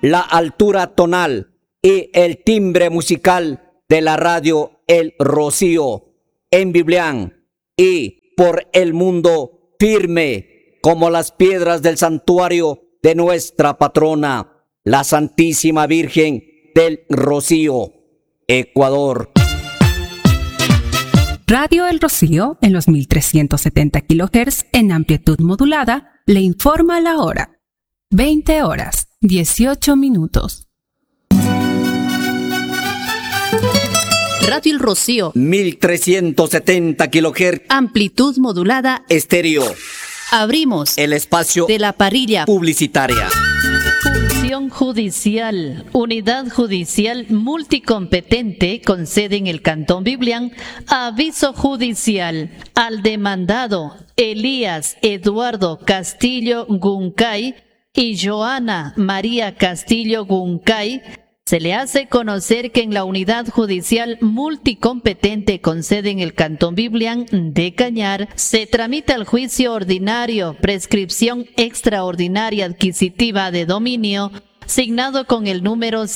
la altura tonal y el timbre musical de la radio El Rocío en Biblián y por el mundo firme como las piedras del santuario de nuestra patrona, la Santísima Virgen del Rocío, Ecuador. Radio El Rocío, en los 1370 kHz en amplitud modulada, le informa la hora. 20 horas, 18 minutos. Radio El Rocío, 1370 kHz, amplitud modulada, estéreo. Abrimos El espacio de la parrilla publicitaria. Función Judicial, Unidad Judicial Multicompetente con sede en el Cantón Biblián. Aviso judicial al demandado Elías Eduardo Castillo Guncay y Joana María Castillo Guncay. Se le hace conocer que en la Unidad Judicial Multicompetente con sede en el Cantón Biblián de Cañar se tramita el juicio ordinario, prescripción extraordinaria adquisitiva de dominio, signado con el número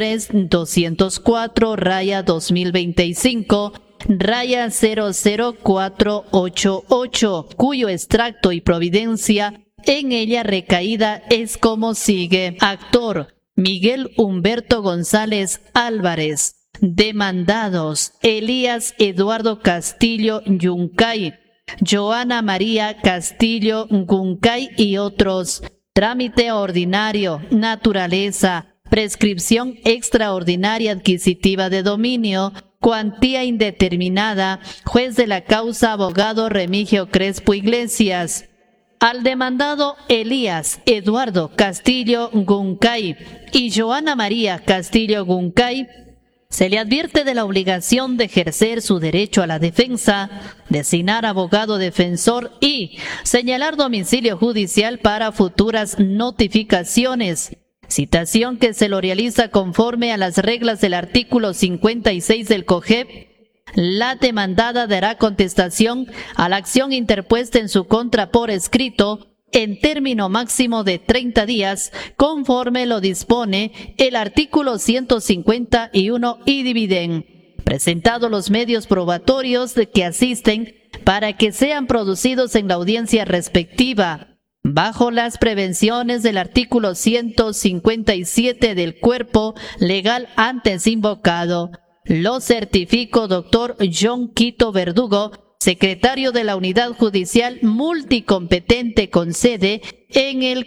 03-204-2025-00488, cuyo extracto y providencia en ella recaída es como sigue. Actor: Miguel Humberto González Álvarez. Demandados: Elías Eduardo Castillo Guncay, Joana María Castillo Guncay y otros. Trámite ordinario, naturaleza, prescripción extraordinaria adquisitiva de dominio, cuantía indeterminada, juez de la causa abogado Remigio Crespo Iglesias. Al demandado Elías Eduardo Castillo Guncay y Joana María Castillo Guncay se le advierte de la obligación de ejercer su derecho a la defensa, designar abogado defensor y señalar domicilio judicial para futuras notificaciones, citación que se lo realiza conforme a las reglas del artículo 56 del COGEP. La demandada dará contestación a la acción interpuesta en su contra por escrito en término máximo de 30 días, conforme lo dispone el artículo 151 y dividen. Presentados los medios probatorios de que asisten para que sean producidos en la audiencia respectiva, bajo las prevenciones del artículo 157 del cuerpo legal antes invocado. Lo certifico doctor John Quito Verdugo, secretario de la Unidad Judicial Multicompetente con sede en el